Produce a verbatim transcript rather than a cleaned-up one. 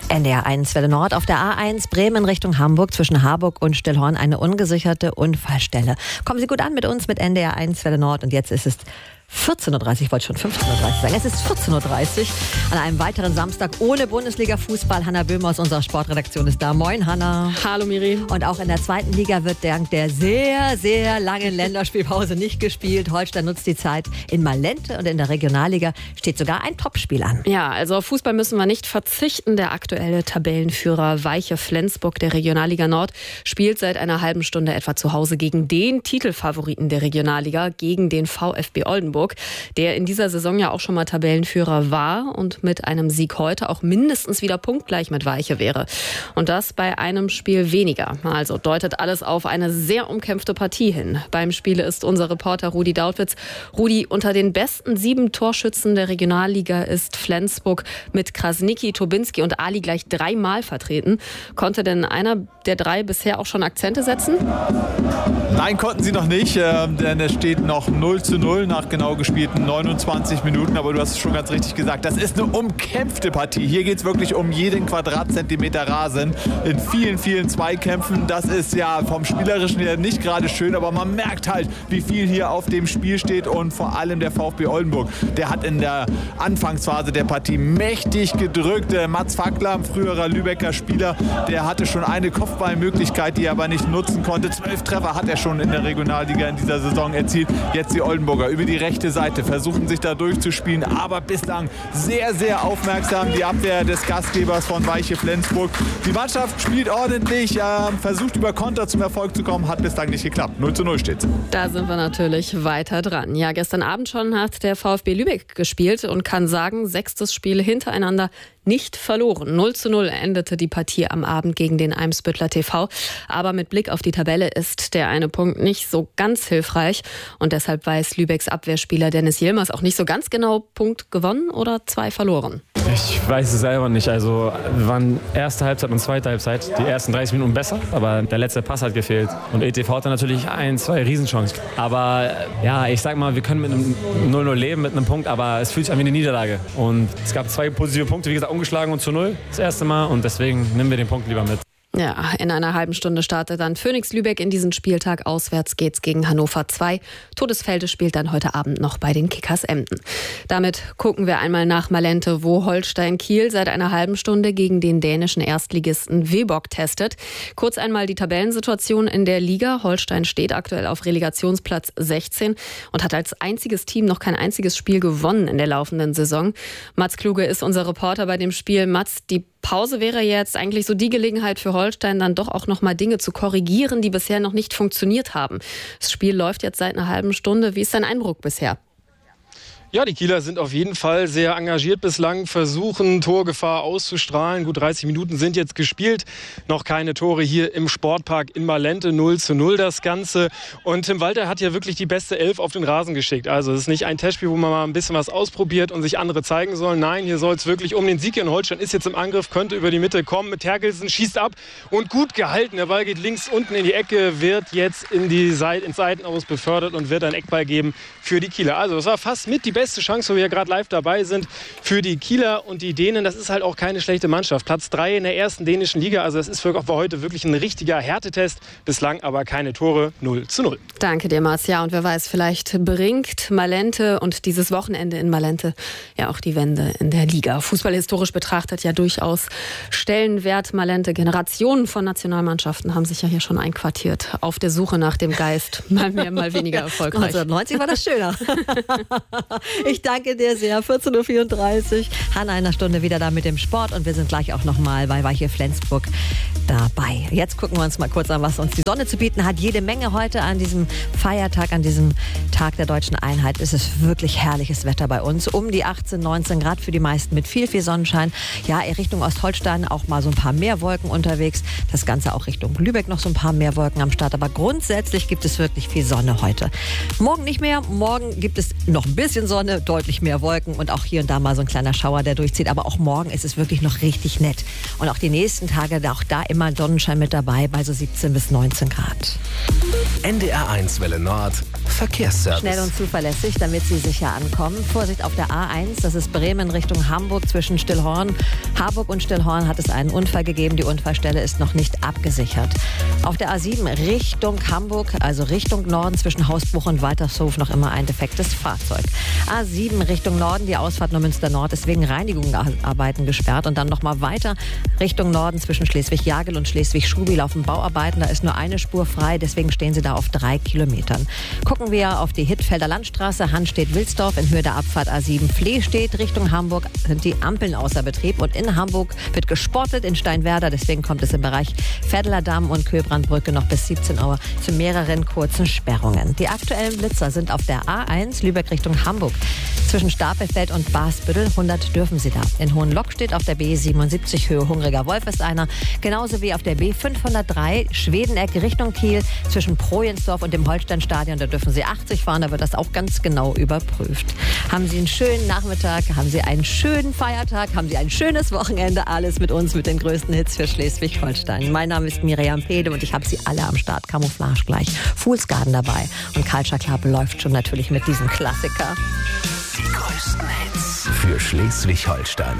N D R eins Welle Nord auf der A eins Bremen Richtung Hamburg zwischen Harburg und Stillhorn eine ungesicherte Unfallstelle. Kommen Sie gut an mit uns mit N D R eins Welle Nord und jetzt ist es vierzehn Uhr dreißig, ich wollte schon fünfzehn Uhr dreißig sagen. Es ist vierzehn Uhr dreißig an einem weiteren Samstag ohne Bundesliga-Fußball. Hanna Böhmer aus unserer Sportredaktion ist da. Moin, Hanna. Hallo, Miri. Und auch in der zweiten Liga wird dank der sehr, sehr langen Länderspielpause nicht gespielt. Holstein nutzt die Zeit in Malente und in der Regionalliga steht sogar ein Topspiel an. Ja, also auf Fußball müssen wir nicht verzichten. Der aktuelle Tabellenführer Weiche Flensburg der Regionalliga Nord spielt seit einer halben Stunde etwa zu Hause gegen den Titelfavoriten der Regionalliga, gegen den VfB Oldenburg, der in dieser Saison ja auch schon mal Tabellenführer war und mit einem Sieg heute auch mindestens wieder punktgleich mit Weiche wäre. Und das bei einem Spiel weniger. Also deutet alles auf eine sehr umkämpfte Partie hin. Beim Spiel ist unser Reporter Rudi Dautwitz. Rudi, unter den besten sieben Torschützen der Regionalliga ist Flensburg mit Krasniqi, Tobinski und Ali gleich dreimal vertreten. Konnte denn einer der drei bisher auch schon Akzente setzen? Nein, konnten sie noch nicht, äh, denn es steht noch null zu null nach genau gespielten neunundzwanzig Minuten. Aber du hast es schon ganz richtig gesagt, das ist eine umkämpfte Partie. Hier geht es wirklich um jeden Quadratzentimeter Rasen in vielen, vielen Zweikämpfen. Das ist ja vom Spielerischen her nicht gerade schön, aber man merkt halt, wie viel hier auf dem Spiel steht. Und vor allem der VfB Oldenburg, der hat in der Anfangsphase der Partie mächtig gedrückt. Der Mats Fackler, ein früherer Lübecker Spieler, der hatte schon eine Kopfballmöglichkeit, die er aber nicht nutzen konnte. Zwölf Treffer hat er schon in der Regionalliga in dieser Saison erzielt. Jetzt die Oldenburger über die rechte Seite versuchen sich da durchzuspielen, aber bislang sehr, sehr aufmerksam die Abwehr des Gastgebers von Weiche Flensburg. Die Mannschaft spielt ordentlich, äh, versucht über Konter zum Erfolg zu kommen, hat bislang nicht geklappt. null zu null steht's. Da sind wir natürlich weiter dran. Ja, gestern Abend schon hat der VfB Lübeck gespielt und kann sagen, sechstes Spiel hintereinander nicht verloren. null zu null endete die Partie am Abend gegen den Eimsbüttler T V. Aber mit Blick auf die Tabelle ist der eine Punkt nicht so ganz hilfreich. Und deshalb weiß Lübecks Abwehrspieler Dennis Yilmaz auch nicht so ganz genau, Punkt gewonnen oder zwei verloren. Ich weiß es selber nicht. Also wir waren erste Halbzeit und zweite Halbzeit die ersten dreißig Minuten besser, aber der letzte Pass hat gefehlt. Und E T V hatte natürlich ein, zwei Riesenchancen. Aber ja, ich sag mal, wir können mit einem null null leben, mit einem Punkt, aber es fühlt sich an wie eine Niederlage. Und es gab zwei positive Punkte, wie gesagt, umgeschlagen und zu null das erste Mal. Und deswegen nehmen wir den Punkt lieber mit. Ja, in einer halben Stunde startet dann Phoenix Lübeck in diesen Spieltag. Auswärts geht's gegen Hannover zwei. Todesfelde spielt dann heute Abend noch bei den Kickers Emden. Damit gucken wir einmal nach Malente, wo Holstein Kiel seit einer halben Stunde gegen den dänischen Erstligisten Viborg testet. Kurz einmal die Tabellensituation in der Liga. Holstein steht aktuell auf Relegationsplatz sechzehn und hat als einziges Team noch kein einziges Spiel gewonnen in der laufenden Saison. Mats Kluge ist unser Reporter bei dem Spiel. Mats, die Pause wäre jetzt eigentlich so die Gelegenheit für Holstein, dann doch auch noch mal Dinge zu korrigieren, die bisher noch nicht funktioniert haben. Das Spiel läuft jetzt seit einer halben Stunde. Wie ist dein Eindruck bisher? Ja, die Kieler sind auf jeden Fall sehr engagiert bislang, versuchen Torgefahr auszustrahlen. Gut dreißig Minuten sind jetzt gespielt. Noch keine Tore hier im Sportpark in Malente. null zu null das Ganze. Und Tim Walter hat ja wirklich die beste Elf auf den Rasen geschickt. Also es ist nicht ein Testspiel, wo man mal ein bisschen was ausprobiert und sich andere zeigen soll. Nein, hier soll es wirklich um den Sieg gehen. Holstein ist jetzt im Angriff, könnte über die Mitte kommen mit Terkelsen, schießt ab und gut gehalten. Der Ball geht links unten in die Ecke, wird jetzt in die Seite, ins Seitenaus befördert und wird einen Eckball geben für die Kieler. Also es war fast mit die beste Chance, wo wir gerade live dabei sind für die Kieler und die Dänen. Das ist halt auch keine schlechte Mannschaft. Platz drei in der ersten dänischen Liga. Also das ist für heute wirklich ein richtiger Härtetest. Bislang aber keine Tore. null zu null. Danke dir, Mats. Ja, und wer weiß, vielleicht bringt Malente und dieses Wochenende in Malente ja auch die Wende in der Liga. Fußballhistorisch betrachtet ja durchaus Stellenwert. Malente, Generationen von Nationalmannschaften haben sich ja hier schon einquartiert. Auf der Suche nach dem Geist. Mal mehr, mal weniger erfolgreich. neunzehnhundertneunzig war das schöner. Ich danke dir sehr. vierzehn Uhr vierunddreißig. Hanna in einer Stunde wieder da mit dem Sport und wir sind gleich auch noch mal bei Weiche Flensburg dabei. Jetzt gucken wir uns mal kurz an, was uns die Sonne zu bieten hat. Jede Menge heute an diesem Feiertag, an diesem Tag der Deutschen Einheit. Ist es wirklich herrliches Wetter bei uns. Um die achtzehn, neunzehn Grad für die meisten mit viel, viel Sonnenschein. Ja, Richtung Ostholstein auch mal so ein paar mehr Wolken unterwegs. Das Ganze auch Richtung Lübeck noch so ein paar mehr Wolken am Start. Aber grundsätzlich gibt es wirklich viel Sonne heute. Morgen nicht mehr. Morgen gibt es noch ein bisschen Sonne. Sonne, deutlich mehr Wolken und auch hier und da mal so ein kleiner Schauer, der durchzieht. Aber auch morgen ist es wirklich noch richtig nett. Und auch die nächsten Tage, auch da immer Sonnenschein mit dabei, bei so siebzehn bis neunzehn Grad. N D R eins Welle Nord, Verkehrsservice. Schnell und zuverlässig, damit Sie sicher ankommen. Vorsicht auf der A eins, das ist Bremen Richtung Hamburg zwischen Stillhorn. Harburg und Stillhorn hat es einen Unfall gegeben. Die Unfallstelle ist noch nicht abgesichert. Auf der A sieben Richtung Hamburg, also Richtung Norden zwischen Hausbruch und Waltershof noch immer ein defektes Fahrzeug. A sieben Richtung Norden, die Ausfahrt nur Münster Nord ist wegen Reinigungsarbeiten gesperrt. Und dann nochmal weiter Richtung Norden zwischen Schleswig-Jagel und Schleswig-Schubi laufen Bauarbeiten. Da ist nur eine Spur frei, deswegen stehen Sie da auf drei Kilometern. Gucken wir auf die Hittfelder Landstraße, Hanstedt-Wilsdorf in Höhe der Abfahrt A sieben Flehstedt Richtung Hamburg sind die Ampeln außer Betrieb und in Hamburg wird gesportet in Steinwerder, deswegen kommt es im Bereich Pfädeler Damm und Köbrandbrücke noch bis siebzehn Uhr zu mehreren kurzen Sperrungen. Die aktuellen Blitzer sind auf der A eins Lübeck Richtung Hamburg. Zwischen Stapelfeld und Basbüttel, hundert dürfen Sie da. In Hohenlockstedt auf der B siebenundsiebzig Höhe Hungriger Wolf ist einer, genauso wie auf der B fünfhundertdrei Schwedeneck Richtung Kiel zwischen Projensdorf und dem Holsteinstadion. Da dürfen Sie achtzig fahren, da wird das auch ganz genau überprüft. Haben Sie einen schönen Nachmittag, haben Sie einen schönen Feiertag, haben Sie ein schönes Wochenende. Alles mit uns, mit den größten Hits für Schleswig-Holstein. Mein Name ist Miriam Pede und ich habe Sie alle am Start. Camouflage gleich, Fool's Garden dabei und Culture Club läuft schon natürlich mit diesem Klassiker. Die größten Hits für Schleswig-Holstein.